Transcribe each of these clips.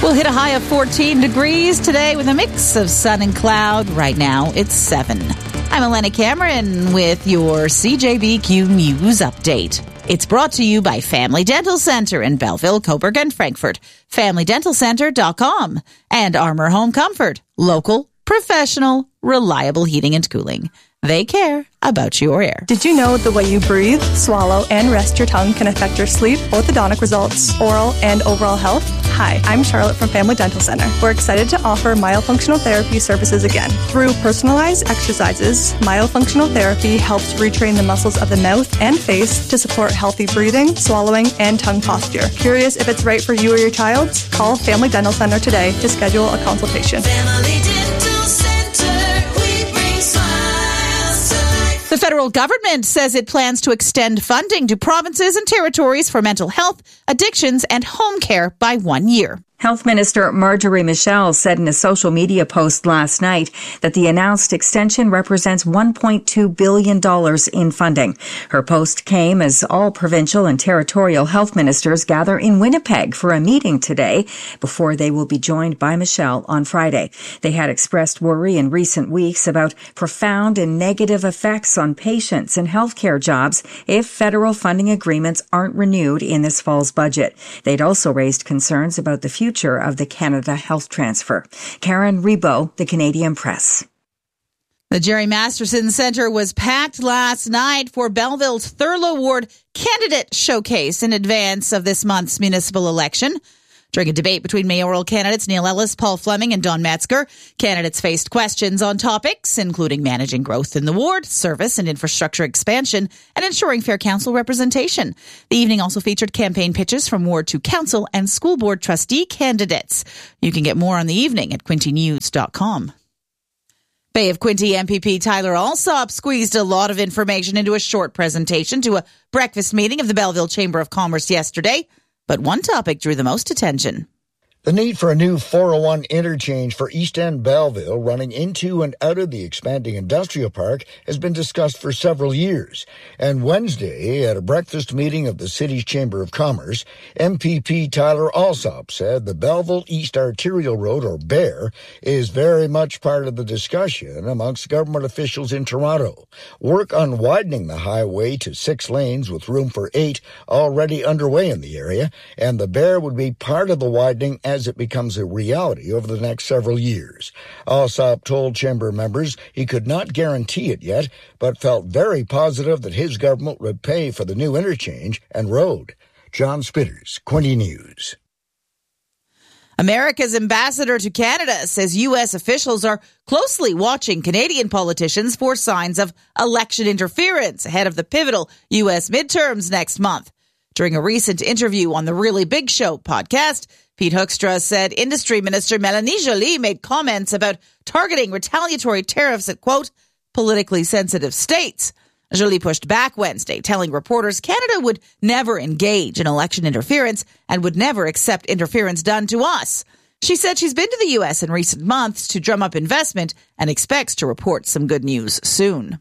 We'll hit a high of 14 degrees today with a mix of sun and cloud. Right now, it's 7. I'm Elena Cameron with your CJBQ News Update. It's brought to you by Family Dental Center in Belleville, Coburg, and Frankfort. FamilyDentalCenter.com and Armor Home Comfort. Local, professional, reliable heating and cooling. They care about your air. Did you know the way you breathe, swallow, and rest your tongue can affect your sleep, orthodontic results, oral, and overall health? Hi, I'm Charlotte from Family Dental Center. We're excited to offer myofunctional therapy services again. Through personalized exercises, myofunctional therapy helps retrain the muscles of the mouth and face to support healthy breathing, swallowing, and tongue posture. Curious if it's right for you or your child? Call Family Dental Center today to schedule a consultation. Family Dental Center, we bring smiles to life. The federal government says it plans to extend funding to provinces and territories for mental health, addictions, and home care by 1 year. Health Minister Marjorie Michel said in a social media post last night that the announced extension represents $1.2 billion in funding. Her post came as all provincial and territorial health ministers gather in Winnipeg for a meeting today before they will be joined by Michel on Friday. They had expressed worry in recent weeks about profound and negative effects on patients and healthcare jobs if federal funding agreements aren't renewed in this fall's budget. They'd also raised concerns about the future of the Canada Health Transfer. Karen Rebo, The Canadian Press. The Jerry Masterson Centre was packed last night for Belleville's Thurlow Ward candidate showcase in advance of this month's municipal election. During a debate between mayoral candidates Neil Ellis, Paul Fleming, and Don Metzger, candidates faced questions on topics including managing growth in the ward, service and infrastructure expansion, and ensuring fair council representation. The evening also featured campaign pitches from Ward 2 Council and School Board trustee candidates. You can get more on the evening at quintynews.com. Bay of Quinte MPP Tyler Alsop squeezed a lot of information into a short presentation to a breakfast meeting of the Belleville Chamber of Commerce yesterday. But one topic drew the most attention. The need for a new 401 interchange for East End Belleville running into and out of the expanding industrial park has been discussed for several years. And Wednesday, at a breakfast meeting of the city's Chamber of Commerce, MPP Tyler Alsop said the Belleville East Arterial Road, or BEAR, is very much part of the discussion amongst government officials in Toronto. Work on widening the highway to 6 lanes with room for 8 already underway in the area, and the BEAR would be part of the widening as it becomes a reality over the next several years. Alsop told Chamber members he could not guarantee it yet, but felt very positive that his government would pay for the new interchange and road. John Spitters, Quinte News. America's ambassador to Canada says U.S. officials are closely watching Canadian politicians for signs of election interference ahead of the pivotal U.S. midterms next month. During a recent interview on the Really Big Show podcast, Pete Hoekstra said Industry Minister Melanie Joly made comments about targeting retaliatory tariffs at, quote, politically sensitive states. Joly pushed back Wednesday, telling reporters Canada would never engage in election interference and would never accept interference done to us. She said she's been to the U.S. in recent months to drum up investment and expects to report some good news soon.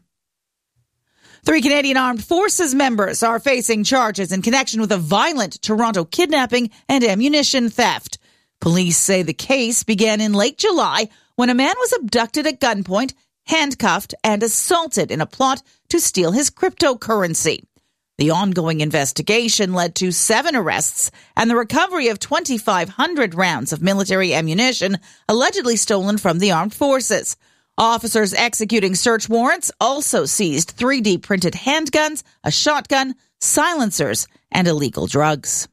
3 Canadian Armed Forces members are facing charges in connection with a violent Toronto kidnapping and ammunition theft. Police say the case began in late July when a man was abducted at gunpoint, handcuffed, and assaulted in a plot to steal his cryptocurrency. The ongoing investigation led to 7 arrests and the recovery of 2,500 rounds of military ammunition allegedly stolen from the armed forces. Officers executing search warrants also seized 3D printed handguns, a shotgun, silencers, and illegal drugs.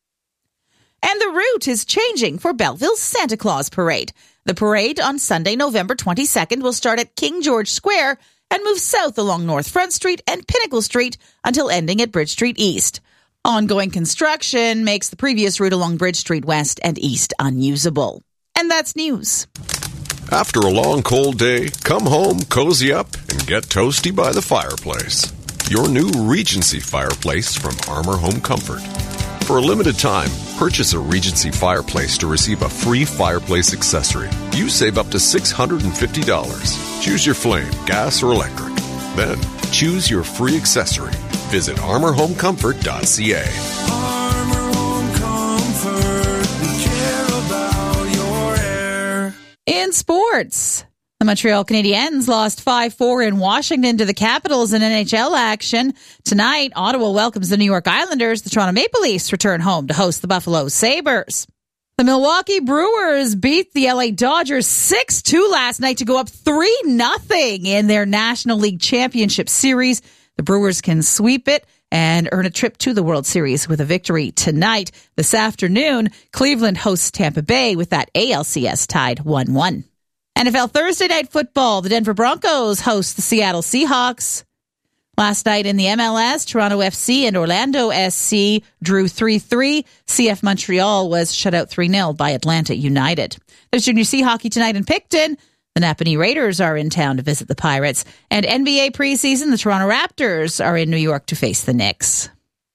And the route is changing for Belleville's Santa Claus Parade. The parade on Sunday, November 22nd will start at King George Square and move south along North Front Street and Pinnacle Street until ending at Bridge Street East. Ongoing construction makes the previous route along Bridge Street West and East unusable. And that's news. After a long, cold day, come home, cozy up, and get toasty by the fireplace. Your new Regency fireplace from Armor Home Comfort. For a limited time, purchase a Regency fireplace to receive a free fireplace accessory. You save up to $650. Choose your flame, gas, or electric. Then, choose your free accessory. Visit armorhomecomfort.ca. Armor Home Comfort, we care about In sports, the Montreal Canadiens lost 5-4 in Washington to the Capitals in NHL action. Tonight, Ottawa welcomes the New York Islanders. The Toronto Maple Leafs return home to host the Buffalo Sabres. The Milwaukee Brewers beat the LA Dodgers 6-2 last night to go up 3-0 in their National League Championship Series. The Brewers can sweep it and earn a trip to the World Series with a victory tonight. This afternoon, Cleveland hosts Tampa Bay with that ALCS tied 1-1. NFL Thursday Night Football, the Denver Broncos host the Seattle Seahawks. Last night in the MLS, Toronto FC and Orlando SC drew 3-3. CF Montreal was shut out 3-0 by Atlanta United. There's Junior C hockey tonight in Picton. The Napanee Raiders are in town to visit the Pirates. And NBA preseason, the Toronto Raptors are in New York to face the Knicks.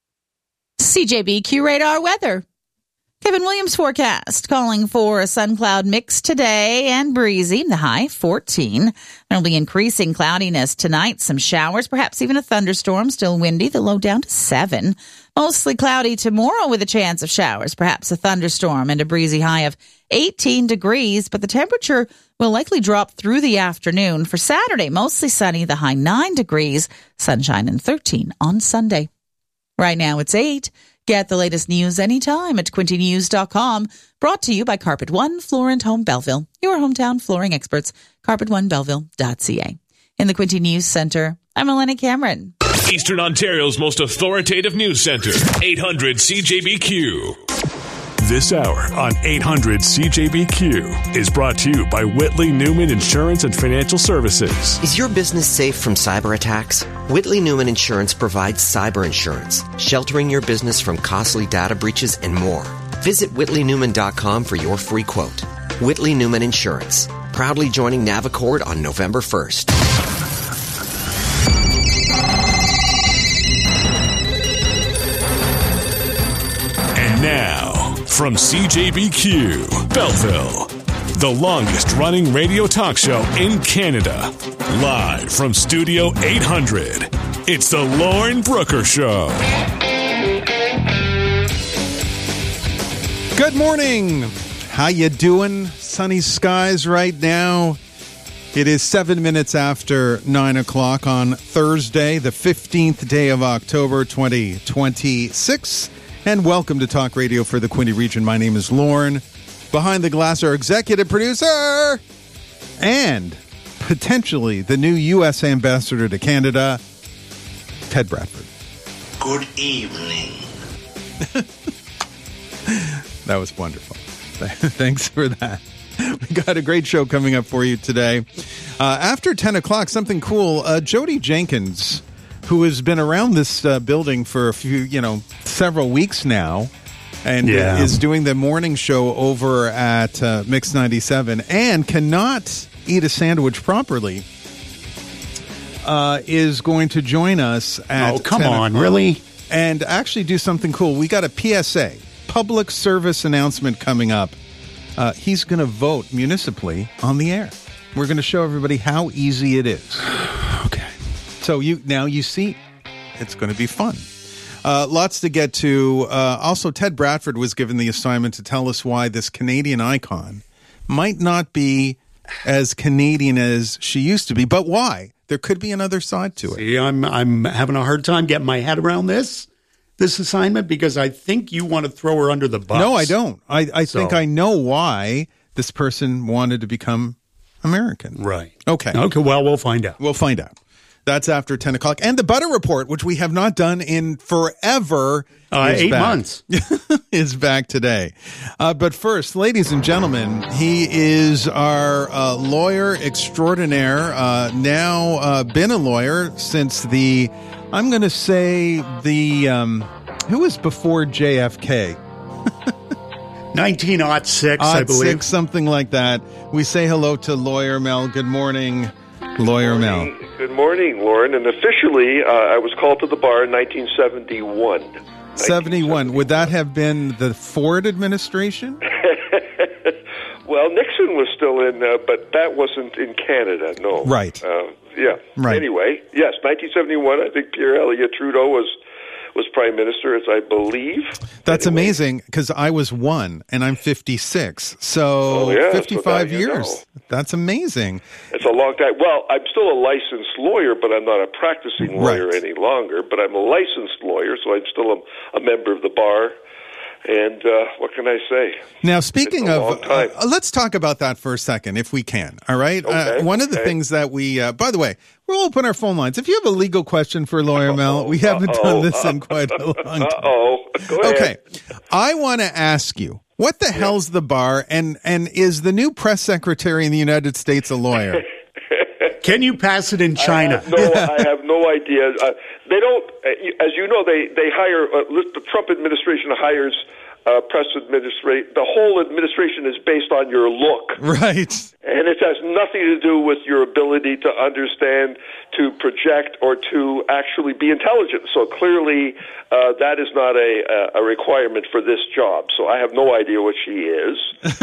CJBQ Radar weather. Kevin Williams forecast calling for a sun-cloud mix today and breezy, the high 14. There'll be increasing cloudiness tonight, some showers, perhaps even a thunderstorm, still windy, the low down to 7. Mostly cloudy tomorrow with a chance of showers, perhaps a thunderstorm and a breezy high of 18 degrees, but the temperature will likely drop through the afternoon. For Saturday, mostly sunny, the high 9 degrees, sunshine and 13 on Sunday. Right now it's 8. Get the latest news anytime at quintynews.com. Brought to you by Carpet One Floor and Home Belleville, your hometown flooring experts, carpetonebelleville.ca. In the Quinty News Center, I'm Elena Cameron. Eastern Ontario's most authoritative news center, 800 CJBQ. This hour on 800 CJBQ is brought to you by Whitley Newman Insurance and Financial Services. Is your business safe from cyber attacks? Whitley Newman Insurance provides cyber insurance, sheltering your business from costly data breaches and more. Visit whitleynewman.com for your free quote. Whitley Newman Insurance, proudly joining Navicord on November 1st. And now, from CJBQ, Belleville, the longest-running radio talk show in Canada. Live from Studio 800, it's the Lauren Brooker Show. Good morning. How you doing? Sunny skies right now. It is 7 minutes after 9 o'clock on Thursday, the 15th day of October, 2026. And welcome to Talk Radio for the Quinte region. My name is Lauren. Behind the glass, our executive producer and potentially the new U.S. ambassador to Canada, Ted Bradford. Good evening. That was wonderful. Thanks for that. We got a great show coming up for you today. After 10 o'clock, something cool. Jody Jenkins, who has been around this building for several weeks now, and is doing the morning show over at Mix 97 and cannot eat a sandwich properly, is going to join us at 10 o'clock. Really? And actually do something cool. We got a PSA, public service announcement coming up. He's going to vote municipally on the air. We're going to show everybody how easy it is. Okay. So you see, it's going to be fun. Lots to get to. Also, Ted Bradford was given the assignment to tell us why this Canadian icon might not be as Canadian as she used to be. But why? There could be another side to it. See, I'm having a hard time getting my head around this assignment because I think you want to throw her under the bus. No, I don't. I think I know why this person wanted to become American. Right. Okay. Okay, well, we'll find out. We'll find out. That's after 10 o'clock. And the Butter Report, which we have not done in forever. 8 months. Is back today. But first, ladies and gentlemen, he is our lawyer extraordinaire. Now been a lawyer since the, I'm going to say who was before JFK? 1906, I believe. Something like that. We say hello to Lawyer Mel. Good morning, Lawyer Mel. Good morning, Lauren. And officially, I was called to the bar in 1971. 71. Would that have been the Ford administration? Well, Nixon was still in, but that wasn't in Canada, no. Right. Yeah. Right. Anyway, yes, 1971, I think Pierre Elliott Trudeau was was Prime Minister, as I believe. That's Anyway. amazing because I was 1 and I'm 56. So yeah, 55 so now you years. know. That's amazing. It's a long time. Well, I'm still a licensed lawyer, but I'm not a practicing lawyer Right. any longer. But I'm a licensed lawyer, so I'm still a member of the bar. And what can I say? Now, speaking It's a of, long time. let's talk about that for a second, if we can. All right. Okay, One of the okay. things that we, by the way, we'll open our phone lines. If you have a legal question for Lawyer Mel, we haven't done this in quite a long time. Go ahead. Okay. I want to ask you, what the hell's the bar? And is the new press secretary in the United States a lawyer? Can you pass it in China? I have no idea. They don't, as you know, they hire, the Trump administration hires press administration. The whole administration is based on your look. Right. And it has nothing to do with your ability to understand, to project, or to actually be intelligent. So clearly, that is not a requirement for this job. So I have no idea what she is.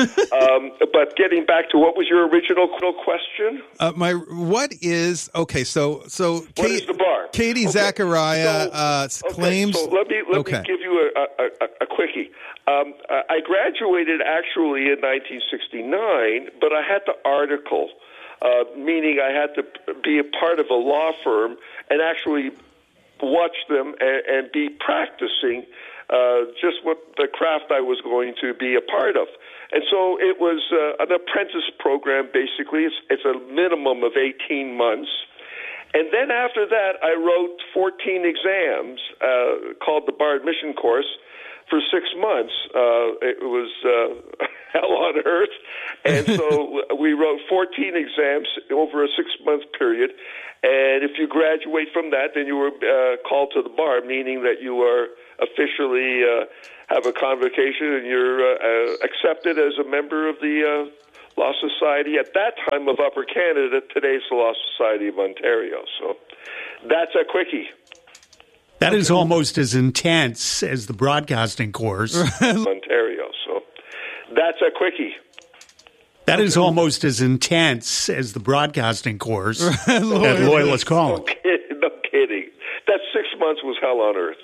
But getting back to what was your original question? What is What is the bar? Katie Okay. Zachariah claims. So let me give you a quickie. I graduated actually in 1969, but I had to article, meaning I had to be a part of a law firm and actually watch them and be practicing just what the craft I was going to be a part of. And so it was an apprentice program, basically. It's a minimum of 18 months. And then after that, I wrote 14 exams called the Bar Admission Course for 6 months. It was hell on earth. And so we wrote 14 exams over a 6-month period. And if you graduate from that, then you were called to the bar, meaning that you are officially have a convocation and you're accepted as a member of the Law Society at that time of Upper Canada, today's the Law Society of Ontario. So that's a quickie. That is almost as intense as the broadcasting course. Ontario. So that's a quickie. That is almost as intense as the broadcasting course at Loyalist College. No kidding. That 6 months was hell on earth.